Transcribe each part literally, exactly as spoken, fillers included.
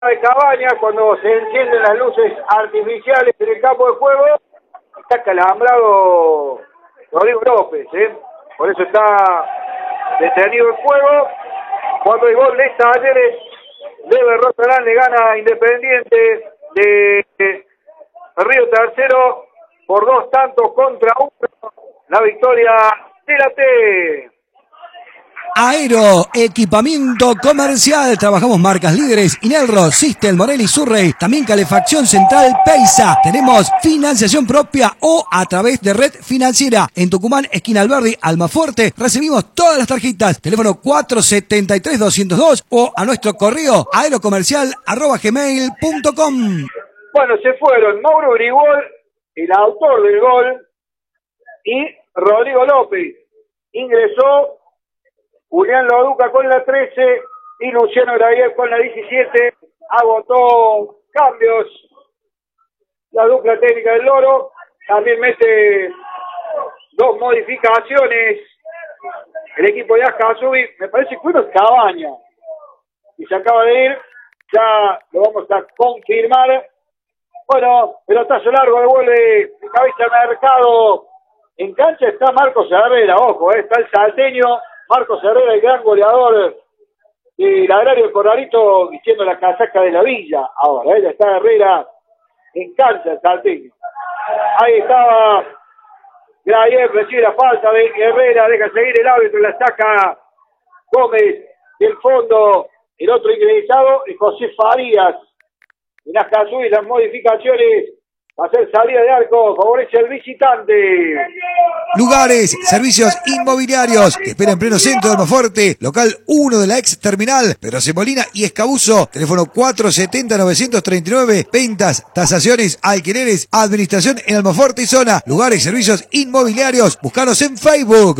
de Cabañas, cuando se encienden las luces artificiales en el campo de juego, está calambrado Rodrigo López, ¿eh? Por eso está detenido el juego. Cuando el gol de Talleres, Leve Rosalán le gana a Independiente de Río Tercero por dos tantos contra uno. La victoria de la T. Aero, equipamiento comercial. Trabajamos marcas líderes: Inelro, Sistel, Morelli, Surrey. También calefacción central Peisa. Tenemos financiación propia o a través de red financiera. En Tucumán, esquina Alberdi, Almafuerte. Recibimos todas las tarjetas. Teléfono cuatro siete tres, dos cero dos o a nuestro correo aerocomercial arroba gmail punto com. Bueno, se fueron Mauro Grigol, el autor del gol, y Rodrigo López. Ingresó Julián Loduca con la trece y Luciano Gravier con la diecisiete. Agotó cambios la dupla técnica del Loro. También mete dos modificaciones el equipo de Ascasubi. Me parece que uno es Cabaña y se acaba de ir. Ya lo vamos a confirmar. Bueno, pelotazo largo, devuelve de cabeza al Mercado. En cancha está Marcos Herrera, ojo, eh, está el salteño Marcos Herrera, el gran goleador del Agrario del Corralito, vistiendo la casaca de la Villa. Ahora, eh, está Herrera en cancha, el salteño. Ahí estaba Gravier, recibe la falta de Herrera, deja seguir el árbitro, la saca Gómez del fondo. El otro ingresado es José Farías. En Ascasubi las modificaciones va a ser salida de arco, favorece al visitante. Lugares, servicios inmobiliarios. Te espera en pleno centro de Almafuerte, local uno de la ex terminal, Pedro Semolina y Escabuzo. Teléfono cuatro siete cero, nueve tres nueve. Ventas, tasaciones, alquileres, administración en Almafuerte y zona. Lugares, servicios inmobiliarios. Búscanos en Facebook.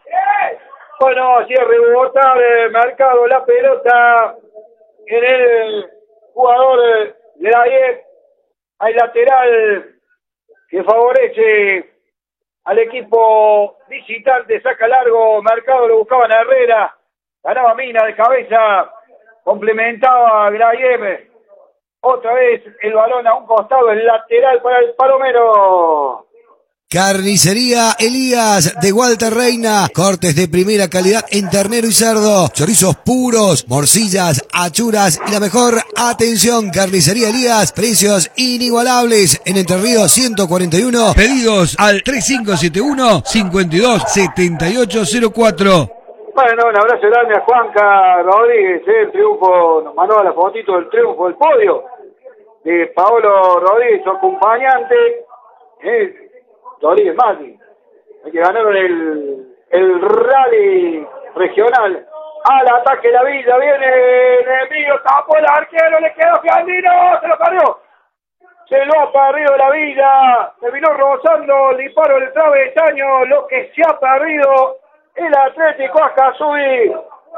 Bueno, así es, rebotar el Mercado, la pelota en el jugador de la diez. Hay lateral que favorece al equipo visitante, saca largo, Mercado, lo buscaban a Herrera, ganaba Mina de cabeza, complementaba a Gravier, otra vez el balón a un costado, el lateral para el Palomero. Carnicería Elías de Walter Reina, cortes de primera calidad en ternero y cerdo, chorizos puros, morcillas, achuras y la mejor atención. Carnicería Elías, precios inigualables en Entre Ríos ciento cuarenta y uno. Pedidos al tres cinco siete uno, cinco dos siete ocho cero cuatro. Bueno, un abrazo grande a Juanca Rodríguez, eh, el triunfo, nos mandó la fotito del triunfo del podio de Paolo Rodríguez, su acompañante, eh, Rodríguez Mati, que ganaron el, el rally regional. Al ataque la Villa, viene enemigo, tapó el arquero, le quedó Fiandino, se lo perdió. Se lo ha perdido la Villa, terminó rozando el disparo del travesaño, lo que se ha perdido el Atlético Ascasubi.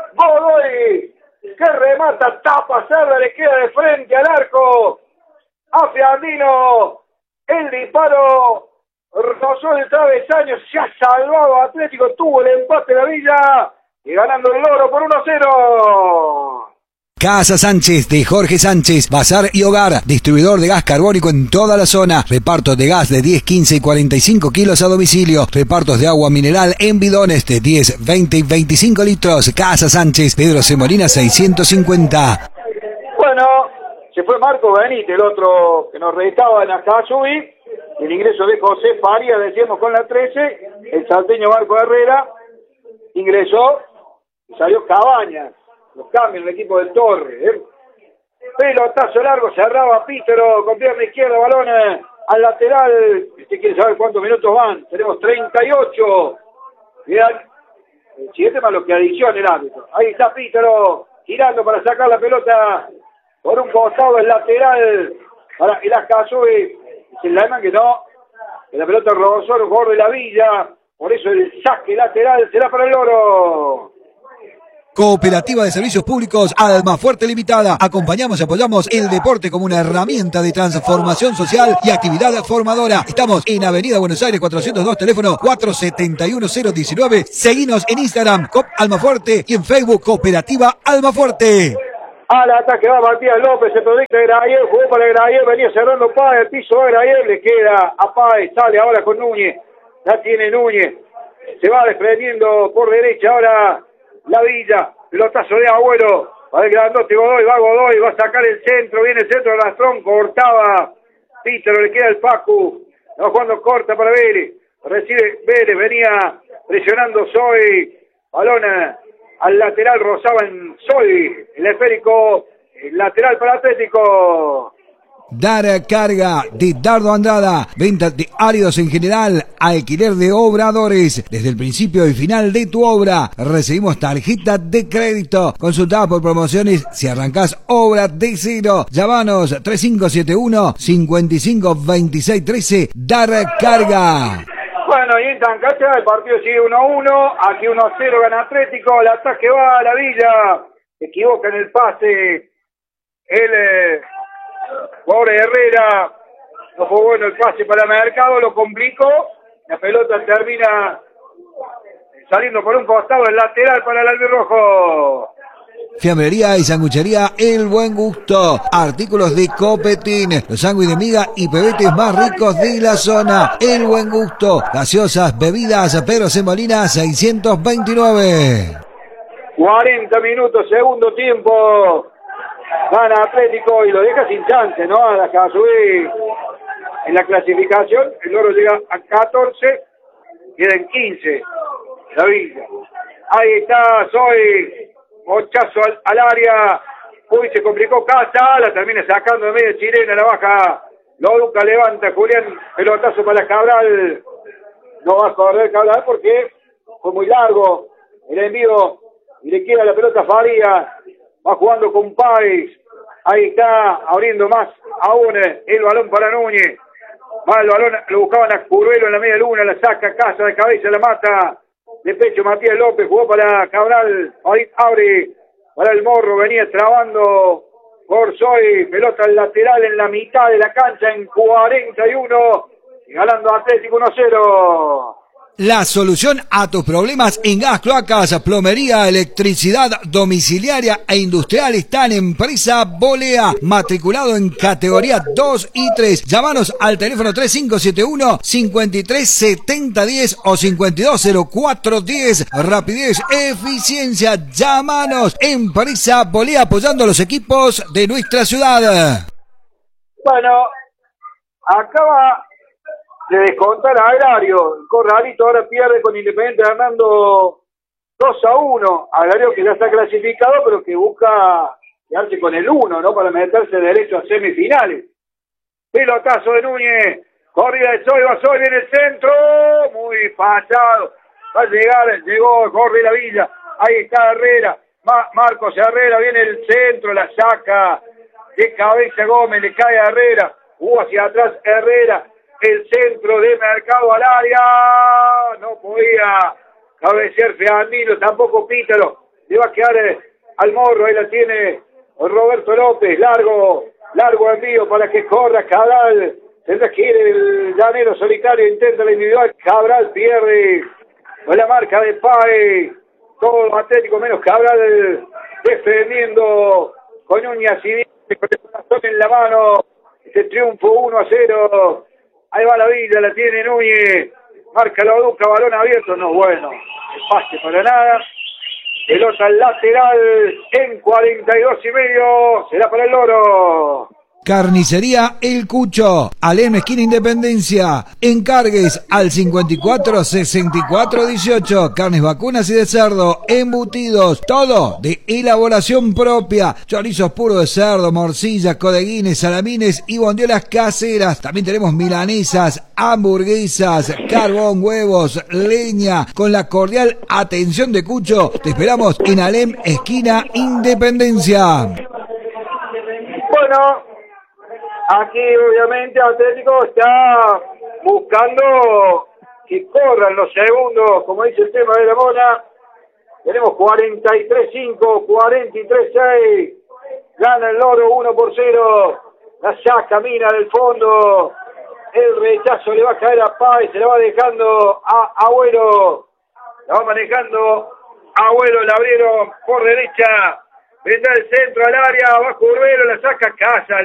Godoy, que remata, tapa, cerra, le queda de frente al arco a Fiandino. El disparo rozó el travesaño, se ha salvado Atlético, tuvo el empate de la Villa y ganando el Loro por uno a cero. Casa Sánchez de Jorge Sánchez, bazar y hogar, distribuidor de gas carbónico en toda la zona, repartos de gas de diez, quince y cuarenta y cinco kilos a domicilio, repartos de agua mineral en bidones de diez, veinte y veinticinco litros. Casa Sánchez, Pedro Semolina seiscientos cincuenta. Bueno, se fue Marco Benítez, el otro que nos reeditaba en Ascasubi. El ingreso de José Farías, decíamos, con la trece, el salteño Marco Herrera ingresó y salió Cabañas. Los cambios en el equipo del Torre. ¿eh? Pelotazo largo, cerraba Pítero con pierna izquierda, balón al lateral. Usted quiere saber cuántos minutos van. Tenemos treinta y ocho. Mirá, el siguiente más lo que adiciona el árbitro. Ahí está Pítero girando para sacar la pelota por un costado, el lateral para el Ascasubi. Se la llaman que no, que la pelota rozó el jugador de la Villa, por eso el saque lateral será para el Loro. Cooperativa de Servicios Públicos Almafuerte Limitada. Acompañamos y apoyamos el deporte como una herramienta de transformación social y actividad formadora. Estamos en Avenida Buenos Aires cuatrocientos dos, teléfono cuatro siete uno cero uno nueve. Seguinos en Instagram, Cop Almafuerte, y en Facebook, Cooperativa Almafuerte. Al ataque va Matías López, se proyecta Grahier, jugó para Grahier, venía cerrando Páez, el piso de Grahier, le queda a Páez, sale ahora con Núñez, la tiene Núñez, se va desprendiendo por derecha ahora la Villa, pelotazo de Agüero, va el grandote Godoy, va Godoy, va a sacar el centro, viene el centro de Rastrón, cortaba, Pítero, le queda el Pacu, no cuando corta para Vélez, recibe Vélez, venía presionando Soy, balón al lateral, rozaba en Soy, el esférico, el lateral para Atlético. Dar carga de Dardo Andrada, venta de áridos en general, alquiler de obradores, desde el principio y final de tu obra, recibimos tarjeta de crédito, consultada por promociones, si arrancás obra de cero, llamanos tres cinco siete uno, cinco cinco dos seis uno tres, Dar carga. Bueno, y en Tancacha el partido sigue uno a uno, aquí uno a cero gana Atlético, el ataque va a la Villa, se equivoca en el pase, el eh, pobre Herrera, no fue bueno el pase para Mercado, lo complicó, la pelota termina saliendo por un costado, el lateral para el albirrojo. Fiambrería y sanguchería El Buen Gusto. Artículos de Copetín, los sándwiches de miga y pebetes más ricos de la zona. El Buen Gusto. Gaseosas, bebidas, Pedro C. Molina seiscientos veintinueve. cuarenta minutos, segundo tiempo. Gana Atlético y lo deja sin chance, ¿no? A la que subir en la clasificación. El Oro llega a catorce, queda en quince. La Villa. Ahí está, Soy. Mochazo al, al área, uy, se complicó Casa, la termina sacando de media chilena, la baja, Loduca levanta, Julián, pelotazo para Cabral, no va a correr Cabral porque fue muy largo el envío, y le queda la pelota a Faría, va jugando con Páez, ahí está, abriendo más aún el balón para Núñez, va el balón, lo buscaban a Curvelo en la media luna, la saca Casa de cabeza, la mata, de pecho Matías López, jugó para Cabral, ahí abre para el Morro, venía trabando Gorsoy, pelota al lateral en la mitad de la cancha en cuarenta y uno, y ganando Atlético uno a cero. La solución a tus problemas en gas, cloacas, plomería, electricidad domiciliaria e industrial está en Empresa Bolea, matriculado en categoría dos y tres. Llámanos al teléfono tres cinco siete uno, cinco tres siete cero uno cero o cinco dos cero cuatro uno cero. Rapidez, eficiencia. Llámanos. Empresa Bolea, apoyando a los equipos de nuestra ciudad. Bueno, acaba de descontar a Agrario. El Corralito ahora pierde con Independiente ganando dos a uno. Agrario que ya está clasificado, pero que busca quedarse con el uno, ¿no? Para meterse derecho a semifinales. Pelotazo de Núñez. Corrida de Soy, va Soy, viene el centro. Muy pasado. Va a llegar, llegó, corre la Villa. Ahí está Herrera. Ma- Marcos Herrera, viene el centro, la saca. De cabeza Gómez, le cae a Herrera. Uh, hacia atrás Herrera. El centro de Mercado al área, no podía cabecear Feandino, tampoco Pítalo, le va a quedar eh, al Morro, ahí la tiene Roberto López, largo, largo envío para que corra Cabral, tendrá que ir el llanero solitario, intenta la individual, Cabral pierde con la marca de Páez, todo Atlético menos Cabral defendiendo con uñas y dientes, con el corazón en la mano, este triunfo uno a cero. Ahí va la Villa, la tiene Núñez, marca la Duca, balón abierto, no bueno, el pase para nada, pelota lateral en cuarenta y dos y medio, será para el Oro. Carnicería El Cucho, Alem esquina Independencia, encargues al cincuenta y cuatro sesenta y cuatro dieciocho, carnes vacunas y de cerdo, embutidos, todo de elaboración propia, chorizos puros de cerdo, morcillas, codeguines, salamines y bondiolas caseras, también tenemos milanesas, hamburguesas, carbón, huevos, leña, con la cordial atención de Cucho, te esperamos en Alem esquina Independencia. Bueno, aquí obviamente Atlético está buscando que corran los segundos, como dice el tema de la Mona. Tenemos cuarenta y tres cinco, cuarenta y tres seis, gana el Oro uno por cero, la saca Mina del fondo, el rechazo le va a caer a Páez, se la va dejando a Agüero, la va manejando Agüero, la abrieron por derecha, vendrá el centro al área, abajo Urbelo, la saca Casa.